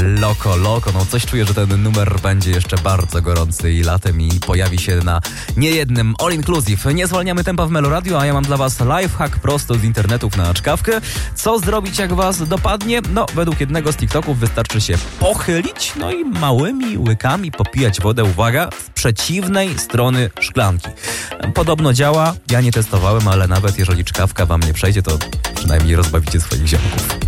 Loco Loco. No coś czuję, że ten numer będzie jeszcze bardzo gorący i latem i pojawi się na niejednym All Inclusive. Nie zwalniamy tempa w Meloradio, a ja mam dla was lifehack prosto z internetów na czkawkę. Co zrobić, jak was dopadnie? No, według jednego z TikToków wystarczy się pochylić, no i małymi łykami popijać wodę, uwaga, z przeciwnej strony szklanki. Podobno działa, ja nie testowałem, ale nawet jeżeli czkawka wam nie przejdzie, to przynajmniej rozbawicie swoich ziomków.